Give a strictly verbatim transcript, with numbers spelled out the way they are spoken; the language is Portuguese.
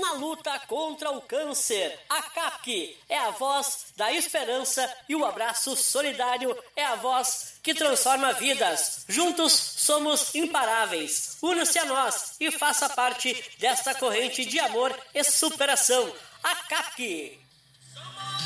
na luta contra o câncer. A C A P é a voz da esperança e o abraço solidário é a voz que transforma vidas. Juntos somos imparáveis. Una-se a nós e faça parte desta corrente de amor e superação. A C A P